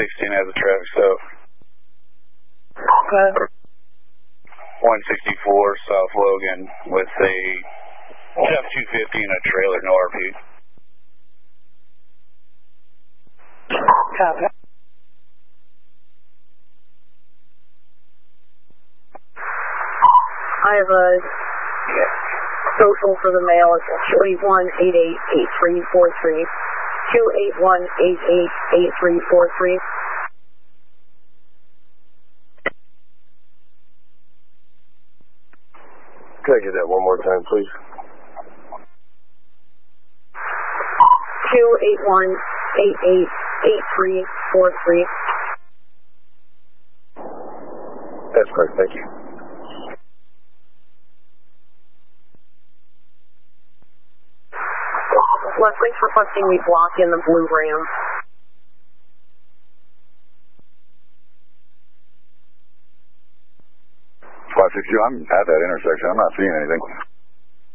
116 has a traffic stop. Okay. 164 South Logan with a F-250 and a trailer, no RP. Copy. I have a social for the mail. It's 281-88-8343. 281-88-8343. Can I get that one more time, please? 281-88-8343. That's correct, thank you. Leslie's requesting we block in the blue Ram. 562, I'm at that intersection. I'm not seeing anything.